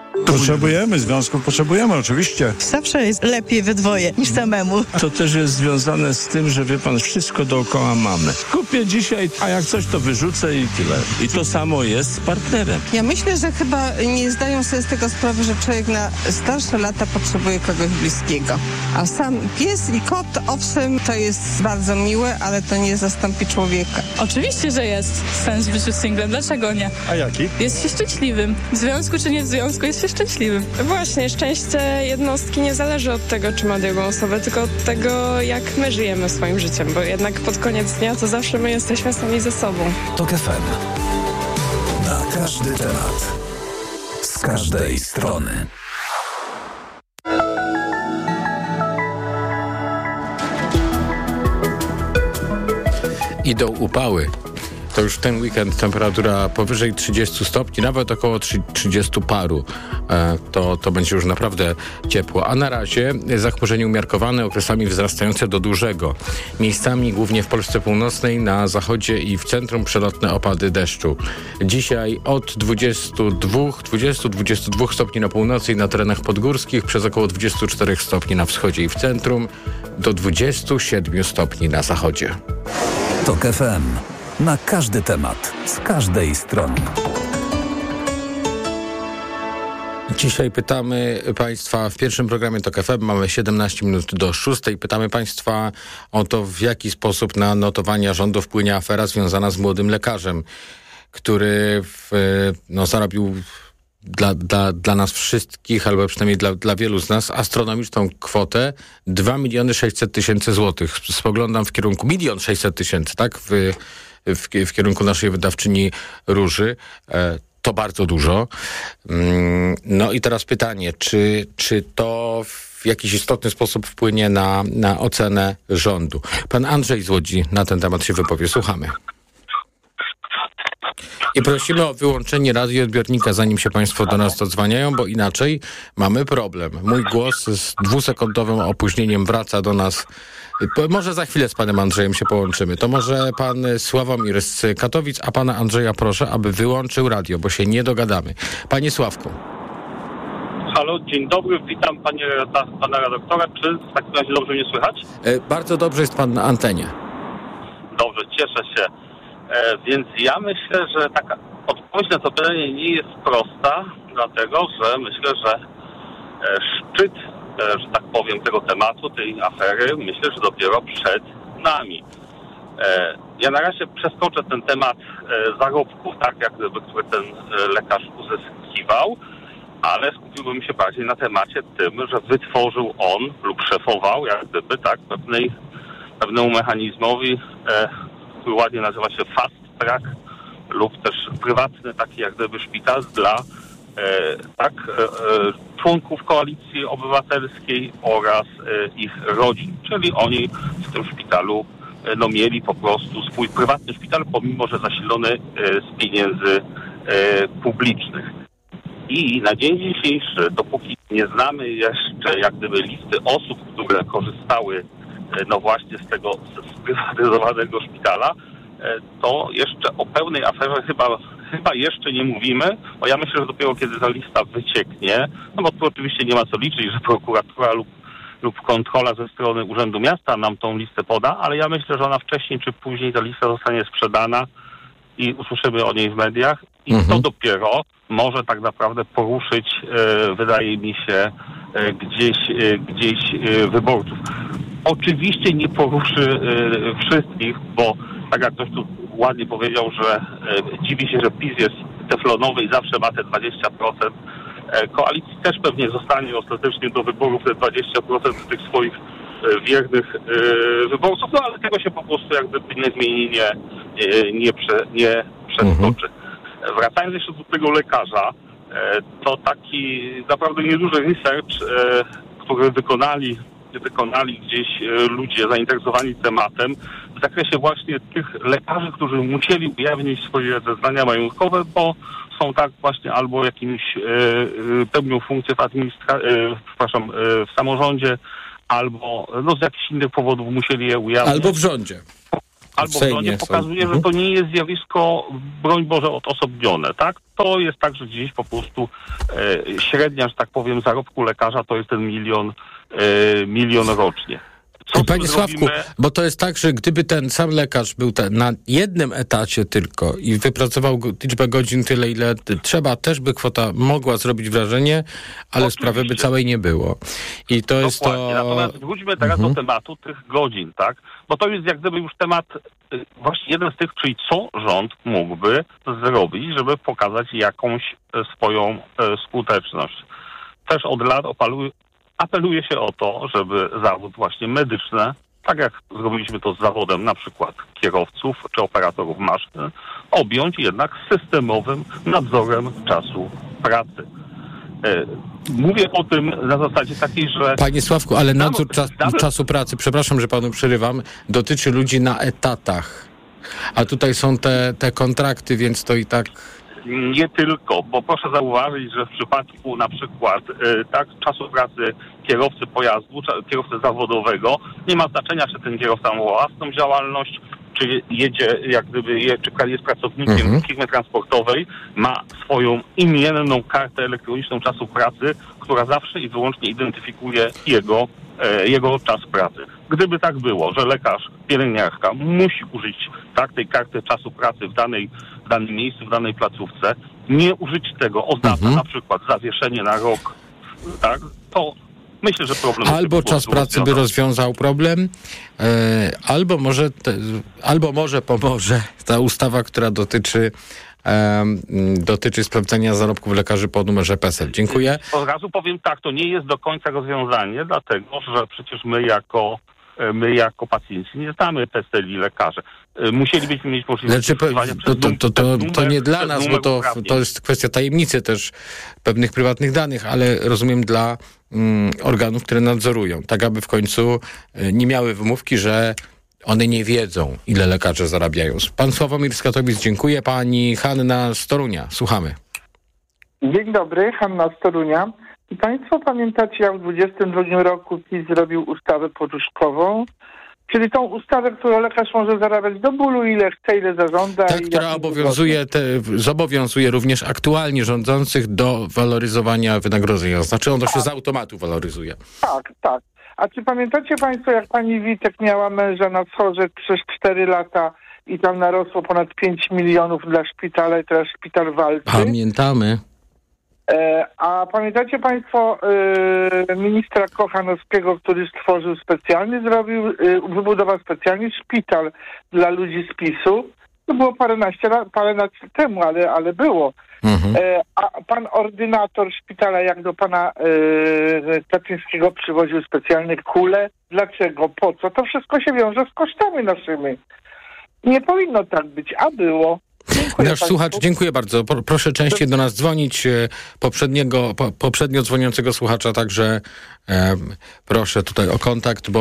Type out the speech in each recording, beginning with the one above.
Związków potrzebujemy, oczywiście. Zawsze jest lepiej we dwoje niż samemu. To też jest związane z tym, że wie pan, wszystko dookoła mamy. Kupię dzisiaj, a jak coś to wyrzucę i tyle. I to samo jest z partnerem. Ja myślę, że chyba nie zdają sobie z tego sprawy, że człowiek na starsze lata potrzebuje kogoś bliskiego. A sam pies i kot, owszem, to jest bardzo miłe, ale to nie zastąpi człowieka. Oczywiście, że jest sens w życiu singlem. Dlaczego nie? A jaki? Jest się szczęśliwym. W związku czy nie w związku, jest się szczęśliwym. Właśnie, szczęście jednostki nie zależy od tego, czy ma drugą osobę, tylko od tego, jak my żyjemy swoim życiem, bo jednak pod koniec dnia to zawsze my jesteśmy sami ze sobą. TOK FM. Na każdy temat. Z każdej strony. Idą upały. To już ten weekend temperatura powyżej 30 stopni, nawet około 30 paru. To będzie już naprawdę ciepło. A na razie zachmurzenie umiarkowane, okresami wzrastające do dużego. Miejscami, głównie w Polsce Północnej, na zachodzie i w centrum przelotne opady deszczu. Dzisiaj od 20-22 stopni na północy i na terenach podgórskich, przez około 24 stopni na wschodzie i w centrum, do 27 stopni na zachodzie. TOK FM. Na każdy temat, z każdej strony. Dzisiaj pytamy Państwa w pierwszym programie TOK FM, mamy 17 minut do 6. Pytamy Państwa o to, w jaki sposób na notowania rządu wpłynie afera związana z młodym lekarzem, który zarobił dla nas wszystkich, albo przynajmniej dla wielu z nas, astronomiczną kwotę 2 600 000 złotych. Spoglądam w kierunku 1 600 000, tak? W kierunku naszej wydawczyni Róży. To bardzo dużo. No i teraz pytanie, czy to w jakiś istotny sposób wpłynie na ocenę rządu? Pan Andrzej z Łodzi na ten temat się wypowie. Słuchamy. I prosimy o wyłączenie radioodbiornika, zanim się Państwo do nas dodzwaniają, bo inaczej mamy problem. Mój głos z 2-sekundowym opóźnieniem wraca do nas. Może za chwilę z panem Andrzejem się połączymy. To może pan Sławomir z Katowic, a pana Andrzeja proszę, aby wyłączył radio, bo się nie dogadamy. Panie Sławku. Halo, dzień dobry, witam pana redaktora. Czy w takim razie dobrze mnie słychać? Bardzo dobrze, jest pan na antenie. Dobrze, cieszę się. Więc ja myślę, że taka odpowiedź na to pytanie nie jest prosta, dlatego że myślę, że szczyt, że tak powiem, tego tematu, tej afery, myślę, że dopiero przed nami. Ja na razie przeskoczę ten temat zarobków, tak jak gdyby, który ten lekarz uzyskiwał, ale skupiłbym się bardziej na temacie tym, że wytworzył on lub szefował, jak gdyby, tak, pewnemu mechanizmowi, który ładnie nazywa się fast track lub też prywatny taki jak gdyby szpital dla członków Koalicji Obywatelskiej oraz ich rodzin. Czyli oni w tym szpitalu mieli po prostu swój prywatny szpital, pomimo że zasilony z pieniędzy publicznych. I na dzień dzisiejszy, dopóki nie znamy jeszcze jak gdyby listy osób, które korzystały właśnie z tego sprywatyzowanego szpitala, to jeszcze o pełnej aferze chyba jeszcze nie mówimy, bo ja myślę, że dopiero kiedy ta lista wycieknie, no bo tu oczywiście nie ma co liczyć, że prokuratura lub kontrola ze strony Urzędu Miasta nam tą listę poda, ale ja myślę, że ona wcześniej czy później ta lista zostanie sprzedana i usłyszymy o niej w mediach i to dopiero może tak naprawdę poruszyć, wydaje mi się, gdzieś wyborców. Oczywiście nie poruszy wszystkich, bo tak jak ktoś tu ładnie powiedział, że dziwi się, że PiS jest teflonowy i zawsze ma te 20%. Koalicji też pewnie zostanie ostatecznie do wyborów te 20% tych swoich wiernych wyborców, no ale tego się po prostu jak gdyby nie zmieni, nie przeskoczy. Wracając jeszcze do tego lekarza, to taki naprawdę nieduży research, który wykonali gdzieś ludzie zainteresowani tematem w zakresie właśnie tych lekarzy, którzy musieli ujawnić swoje zeznania majątkowe, bo są tak właśnie albo jakimś pełnią funkcję w samorządzie, albo z jakichś innych powodów musieli je ujawnić. Albo w rządzie. albo w Sejmie rządzie są. pokazuje, że to nie jest zjawisko, broń Boże, odosobnione, tak? To jest tak, że gdzieś po prostu średnia, że tak powiem, zarobku lekarza to jest ten milion rocznie. Co Panie Sławku, bo to jest tak, że gdyby ten sam lekarz był na jednym etacie tylko i wypracował liczbę godzin tyle, ile trzeba, też by kwota mogła zrobić wrażenie, ale Oczywiście. sprawy by całej nie było. I to jest Dokładnie. to... Natomiast wróćmy teraz do tematu tych godzin, tak? Bo to jest jak gdyby już temat, właśnie jeden z tych, czyli co rząd mógłby zrobić, żeby pokazać jakąś swoją skuteczność. Też od lat apeluje się o to, żeby zawód właśnie medyczny, tak jak zrobiliśmy to z zawodem na przykład kierowców czy operatorów maszyn, objąć jednak systemowym nadzorem czasu pracy. Mówię o tym na zasadzie takiej, że... Panie Sławku, ale nadzór czasu pracy, przepraszam, że panu przerywam, dotyczy ludzi na etatach. A tutaj są te kontrakty, więc to i tak... Nie tylko, bo proszę zauważyć, że w przypadku na przykład czasu pracy kierowcy pojazdu, kierowcy zawodowego, nie ma znaczenia, czy ten kierowca ma własną działalność, czy jedzie, czy jest pracownikiem firmy transportowej, ma swoją imienną kartę elektroniczną czasu pracy, która zawsze i wyłącznie identyfikuje jego czas pracy. Gdyby tak było, że lekarz, pielęgniarka musi użyć tej karty czasu pracy w danym miejscu, w danej placówce, nie użyć tego, oznacza na przykład zawieszenie na rok, tak, to myślę, że problem... Albo czas pracy by rozwiązał problem, albo może pomoże ta ustawa, która dotyczy sprawdzenia zarobków lekarzy po numerze PESEL. Dziękuję. Od razu powiem tak, to nie jest do końca rozwiązanie, dlatego, że przecież my jako pacjenci nie znamy PESEL-i lekarzy. Musielibyśmy mieć możliwość... To nie dla nas, bo to jest kwestia tajemnicy też pewnych prywatnych danych, ale rozumiem dla organów, które nadzorują, tak aby w końcu nie miały wymówki, że one nie wiedzą, ile lekarze zarabiają. Pan Sławomir z Katowic, dziękuję. Pani Hanna z Torunia, słuchamy. Dzień dobry, Hanna z Torunia. I Państwo pamiętacie, jak w 2022 roku PiS zrobił ustawę pożyczkową, czyli tą ustawę, którą lekarz może zarabiać do bólu, ile chce, ile zażąda. Tak, która zobowiązuje również aktualnie rządzących do waloryzowania wynagrodzenia. Znaczy ono się z automatu waloryzuje. Tak. A czy pamiętacie Państwo, jak pani Witek miała męża na SOR-ze przez 4 lata i tam narosło ponad 5 milionów dla szpitala i teraz szpital walczy? Pamiętamy. A pamiętacie Państwo ministra Kochanowskiego, który wybudował specjalny szpital dla ludzi z PiS-u? To było parę lat temu, ale było. A pan ordynator szpitala, jak do pana Kaczyńskiego przywoził specjalne kule. Dlaczego? Po co? To wszystko się wiąże z kosztami naszymi. Nie powinno tak być, a było. Nasz słuchacz, dziękuję bardzo. Proszę częściej do nas dzwonić. Poprzednio dzwoniącego słuchacza także proszę tutaj o kontakt,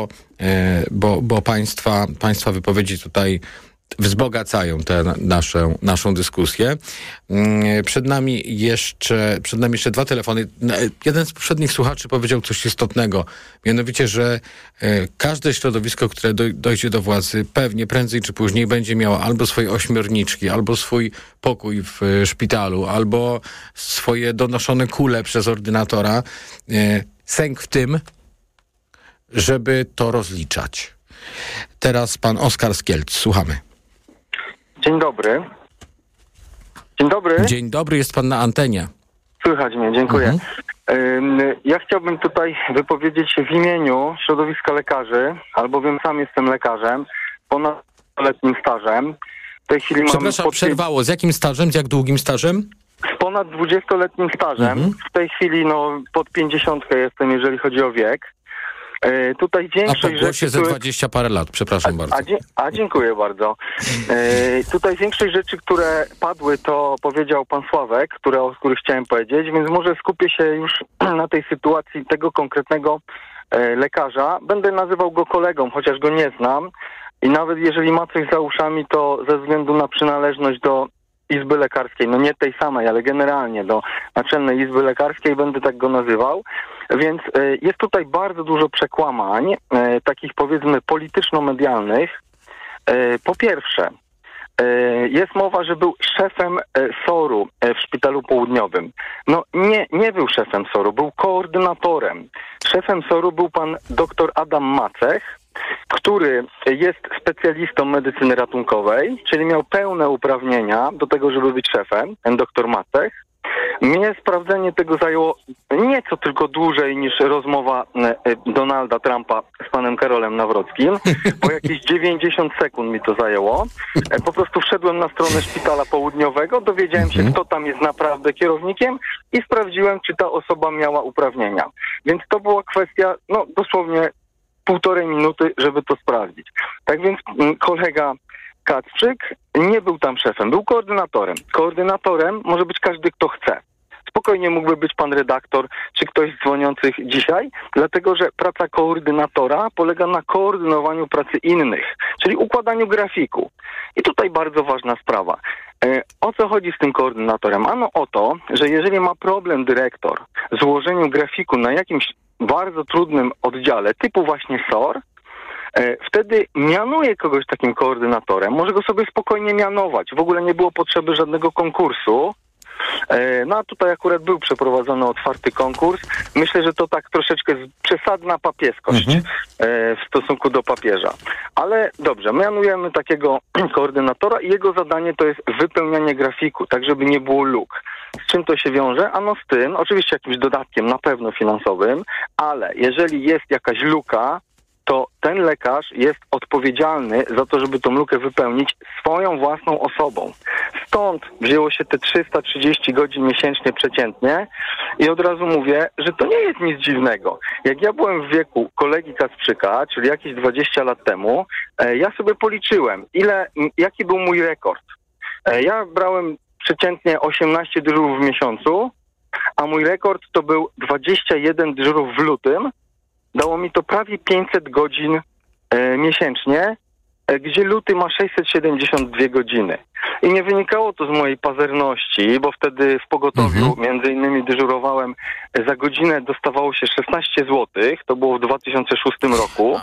bo państwa wypowiedzi tutaj wzbogacają tę naszą dyskusję. Przed nami jeszcze 2 telefony. Jeden z poprzednich słuchaczy powiedział coś istotnego, mianowicie, że każde środowisko, które dojdzie do władzy, pewnie prędzej czy później będzie miało albo swoje ośmiorniczki, albo swój pokój w szpitalu, albo swoje donoszone kule przez ordynatora. Sęk w tym, żeby to rozliczać. Teraz pan Oskar z Kielc. Słuchamy. Dzień dobry. Dzień dobry. Dzień dobry, jest pan na antenie. Słychać mnie, dziękuję. Ja chciałbym tutaj wypowiedzieć w imieniu środowiska lekarzy, albowiem sam jestem lekarzem, ponad 20-letnim stażem. W tej chwili Przepraszam, przerwało. Z jakim stażem? Z jak długim stażem? Z ponad 20-letnim stażem. W tej chwili pod 50 jestem, jeżeli chodzi o wiek. Tutaj większość a po głosie ze 20 parę lat, przepraszam bardzo. Dziękuję bardzo. Tutaj większość rzeczy, które padły, to powiedział pan Sławek, o których chciałem powiedzieć, więc może skupię się już na tej sytuacji tego konkretnego lekarza. Będę nazywał go kolegą, chociaż go nie znam i nawet jeżeli ma coś za uszami, to ze względu na przynależność do Izby Lekarskiej, no nie tej samej, ale generalnie do Naczelnej Izby Lekarskiej będę tak go nazywał. Więc jest tutaj bardzo dużo przekłamań, takich powiedzmy polityczno-medialnych, Po pierwsze, jest mowa, że był szefem SOR-u w Szpitalu Południowym. No nie był szefem SOR-u, był koordynatorem. Szefem SOR-u był pan dr Adam Macech, który jest specjalistą medycyny ratunkowej, czyli miał pełne uprawnienia do tego, żeby być szefem, ten dr Macech. Mnie sprawdzenie tego zajęło nieco tylko dłużej niż rozmowa Donalda Trumpa z panem Karolem Nawrockim, bo jakieś 90 sekund mi to zajęło. Po prostu wszedłem na stronę Szpitala Południowego, dowiedziałem się, kto tam jest naprawdę kierownikiem i sprawdziłem, czy ta osoba miała uprawnienia. Więc to była kwestia, dosłownie 1,5 minuty, żeby to sprawdzić. Tak więc kolega Kacprzyk nie był tam szefem, był koordynatorem. Koordynatorem może być każdy, kto chce. Spokojnie mógłby być pan redaktor, czy ktoś z dzwoniących dzisiaj, dlatego że praca koordynatora polega na koordynowaniu pracy innych, czyli układaniu grafiku. I tutaj bardzo ważna sprawa. O co chodzi z tym koordynatorem? Ano o to, że jeżeli ma problem dyrektor z ułożeniem grafiku na jakimś bardzo trudnym oddziale, typu właśnie SOR, wtedy mianuje kogoś takim koordynatorem, może go sobie spokojnie mianować. W ogóle nie było potrzeby żadnego konkursu. No a tutaj akurat był przeprowadzony otwarty konkurs. Myślę, że to tak troszeczkę przesadna papieskość w stosunku do papieża. Ale dobrze, mianujemy takiego koordynatora i jego zadanie to jest wypełnianie grafiku, tak żeby nie było luk. Z czym to się wiąże? Ano z tym, oczywiście jakimś dodatkiem na pewno finansowym, ale jeżeli jest jakaś luka, to ten lekarz jest odpowiedzialny za to, żeby tą lukę wypełnić swoją własną osobą. Stąd wzięło się te 330 godzin miesięcznie przeciętnie i od razu mówię, że to nie jest nic dziwnego. Jak ja byłem w wieku kolegi Kacprzyka, czyli jakieś 20 lat temu, ja sobie policzyłem, jaki był mój rekord. Ja brałem przeciętnie 18 dyżurów w miesiącu, a mój rekord to był 21 dyżurów w lutym. Dało mi to prawie 500 godzin miesięcznie, gdzie luty ma 672 godziny. I nie wynikało to z mojej pazerności, bo wtedy w pogotowiu między innymi dyżurowałem, za godzinę dostawało się 16 zł, to było w 2006 roku.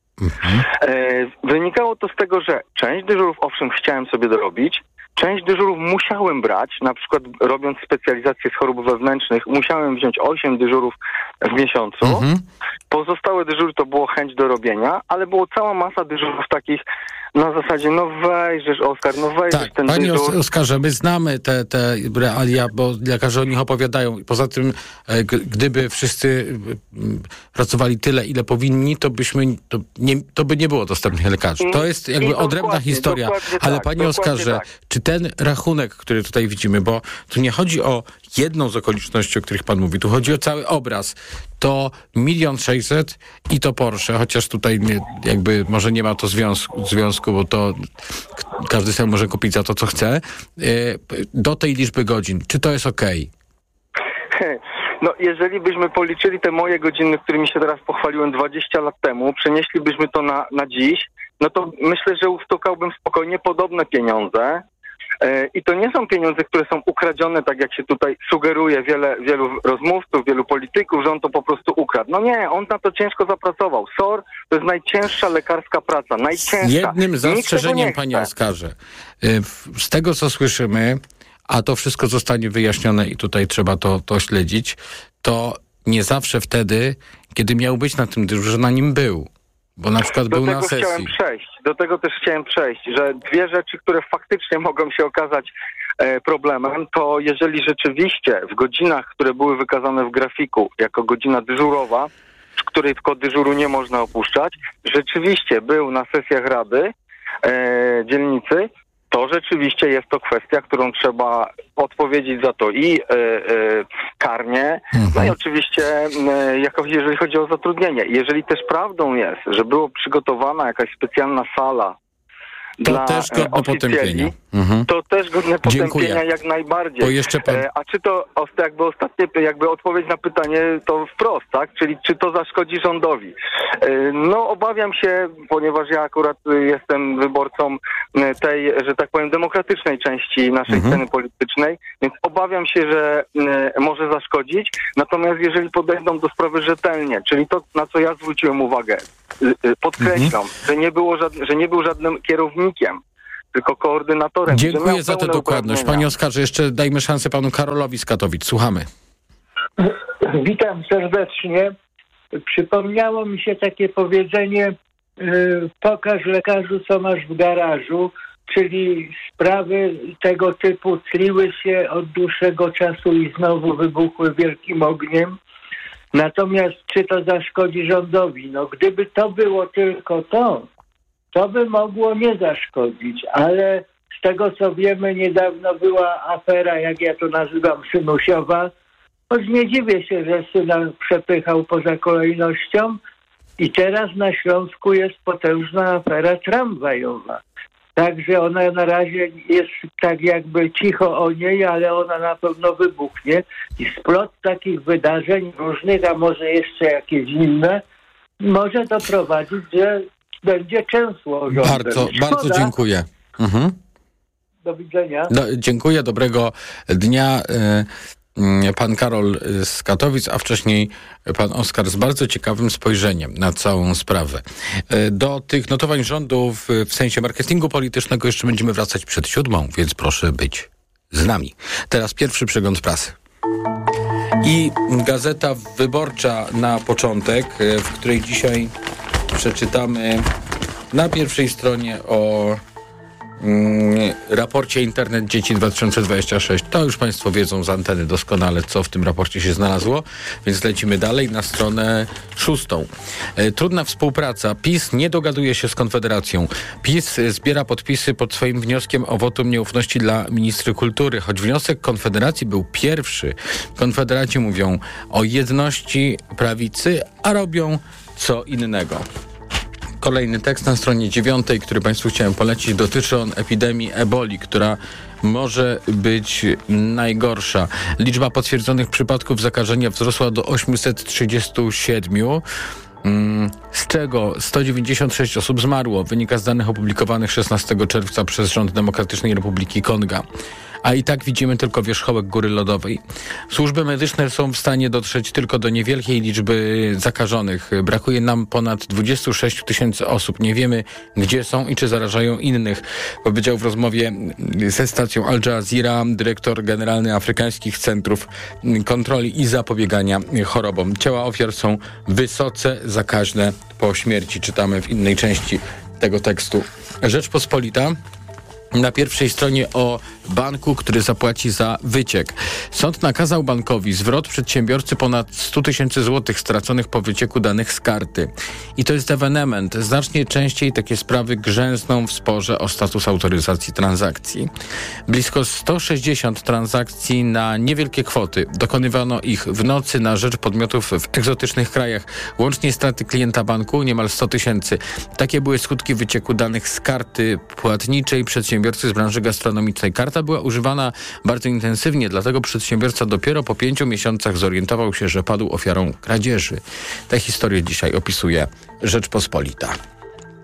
Wynikało to z tego, że część dyżurów owszem chciałem sobie dorobić, część dyżurów musiałem brać, na przykład robiąc specjalizację z chorób wewnętrznych, musiałem wziąć 8 dyżurów w miesiącu. Pozostałe dyżury to było chęć do robienia, ale było cała masa dyżurów takich na zasadzie, wejrzysz Oskar, wejrzysz tak, ten panie dyżur. Oskarze, my znamy te realia, bo lekarze o nich opowiadają. Poza tym, gdyby wszyscy pracowali tyle, ile powinni, to by nie było dostępnych lekarzy. To jest jakby odrębna historia. Ale tak, panie Oskarze, tak. czy ten rachunek, który tutaj widzimy, bo tu nie chodzi o jedną z okoliczności, o których pan mówi, tu chodzi o cały obraz. To 1 600 000 i to Porsche, chociaż tutaj jakby może nie ma to związku, bo to każdy sobie może kupić za to, co chce, do tej liczby godzin. Czy to jest okej? No, jeżeli byśmy policzyli te moje godziny, którymi się teraz pochwaliłem 20 lat temu, przenieślibyśmy to na dziś, no to myślę, że ustukałbym spokojnie podobne pieniądze. I to nie są pieniądze, które są ukradzione, tak jak się tutaj sugeruje wielu rozmówców, wielu polityków, że on to po prostu ukradł. No nie, on na to ciężko zapracował. SOR to jest najcięższa lekarska praca, najcięższa. Z jednym zastrzeżeniem, panie Oskarze. Z tego, co słyszymy, a to wszystko zostanie wyjaśnione i tutaj trzeba to śledzić, to nie zawsze wtedy, kiedy miał być na tym dyżurze, na nim był. Bo na przykład był na sesji. Do tego też chciałem przejść, że dwie rzeczy, które faktycznie mogą się okazać problemem, to jeżeli rzeczywiście w godzinach, które były wykazane w grafiku jako godzina dyżurowa, w której tylko dyżuru nie można opuszczać, rzeczywiście był na sesjach rady dzielnicy, to rzeczywiście jest to kwestia, którą trzeba odpowiedzieć za to i karnie, no i oczywiście jeżeli chodzi o zatrudnienie. Jeżeli też prawdą jest, że była przygotowana jakaś specjalna sala dla też godne potępienia. To też godne potępienia jak najbardziej. Bo jeszcze pan... A czy to jakby odpowiedź na pytanie to wprost, tak? Czyli czy to zaszkodzi rządowi? No obawiam się, ponieważ ja akurat jestem wyborcą tej, że tak powiem, demokratycznej części naszej sceny politycznej, więc obawiam się, że może zaszkodzić. zgodzić. Natomiast jeżeli podejdą do sprawy rzetelnie, czyli to, na co ja zwróciłem uwagę, podkreślam, że nie był żadnym kierownikiem, tylko koordynatorem. Dziękuję za tę dokładność. Panie Oskarze, jeszcze dajmy szansę panu Karolowi z Katowic. Słuchamy. Witam serdecznie. Przypomniało mi się takie powiedzenie: pokaż lekarzu, co masz w garażu, czyli sprawy tego typu tliły się od dłuższego czasu i znowu wybuchły wielkim ogniem. Natomiast czy to zaszkodzi rządowi? No gdyby to było tylko to by mogło nie zaszkodzić, ale z tego co wiemy, niedawno była afera, jak ja to nazywam, synusiowa. Choć nie dziwię się, że syna przepychał poza kolejnością i teraz na Śląsku jest potężna afera tramwajowa. Także ona na razie jest tak jakby cicho o niej, ale ona na pewno wybuchnie i splot takich wydarzeń różnych, a może jeszcze jakieś inne, może doprowadzić, że będzie często rządem. Bardzo dziękuję. Do widzenia. Dziękuję, dobrego dnia. Pan Karol z Katowic, a wcześniej pan Oskar z bardzo ciekawym spojrzeniem na całą sprawę. Do tych notowań rządu w sensie marketingu politycznego jeszcze będziemy wracać przed 7, więc proszę być z nami. Teraz pierwszy przegląd prasy. I Gazeta Wyborcza na początek, w której dzisiaj przeczytamy na pierwszej stronie o raporcie Internet Dzieci 2026. To już państwo wiedzą z anteny doskonale, co w tym raporcie się znalazło, więc lecimy dalej na stronę 6. Trudna współpraca. PiS nie dogaduje się z Konfederacją. PiS zbiera podpisy pod swoim wnioskiem o wotum nieufności dla ministry kultury, choć wniosek Konfederacji był pierwszy. Konfederaci mówią o jedności prawicy, a robią co innego. Kolejny tekst na stronie 9, który państwu chciałem polecić, dotyczy on epidemii eboli, która może być najgorsza. Liczba potwierdzonych przypadków zakażenia wzrosła do 837, z czego 196 osób zmarło. Wynika z danych opublikowanych 16 czerwca przez rząd Demokratycznej Republiki Konga. A i tak widzimy tylko wierzchołek góry lodowej. Służby medyczne są w stanie dotrzeć tylko do niewielkiej liczby zakażonych. Brakuje nam ponad 26 000 osób. Nie wiemy, gdzie są i czy zarażają innych. Powiedział w rozmowie ze stacją Al Jazeera dyrektor generalny Afrykańskich Centrów Kontroli i Zapobiegania Chorobom. Ciała ofiar są wysoce zakaźne po śmierci. Czytamy w innej części tego tekstu. Rzeczpospolita. Na pierwszej stronie o banku, który zapłaci za wyciek. Sąd nakazał bankowi zwrot przedsiębiorcy ponad 100 000 złotych straconych po wycieku danych z karty. I to jest ewenement. Znacznie częściej takie sprawy grzęzną w sporze o status autoryzacji transakcji. Blisko 160 transakcji na niewielkie kwoty. Dokonywano ich w nocy na rzecz podmiotów w egzotycznych krajach. Łącznie straty klienta banku niemal 100 000. Takie były skutki wycieku danych z karty płatniczej przedsiębiorcy z branży gastronomicznej. Karta była używana bardzo intensywnie, dlatego przedsiębiorca dopiero po 5 miesiącach zorientował się, że padł ofiarą kradzieży. Tę historię dzisiaj opisuje Rzeczpospolita.